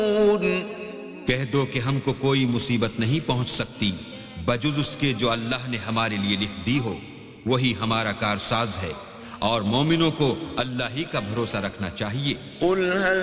कह दो कि हमको कोई मुसीबत नहीं पहुंच सकती बजुज उसके जो अल्लाह ने हमारे लिए लिख दी हो, वही हमारा कारसाज है, और मोमिनों को अल्लाह ही का भरोसा रखना चाहिए।